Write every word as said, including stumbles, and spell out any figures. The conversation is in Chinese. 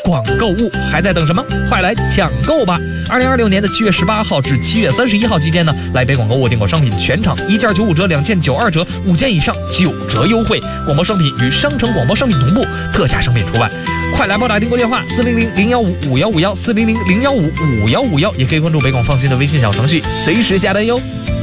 广购物，还在等什么？快来抢购吧！二零二六年的七月十八号至七月三十一号期间呢，来北广购物订购商品全场一件九五折，两件九二折，五件以上九折优惠。广播商品与商城广播商品同步，特价商品除外。快来拨打订购电话四零零零幺五五幺五幺四零零零幺五五幺五幺，也可以关注北广放心的微信小程序，随时下单哟。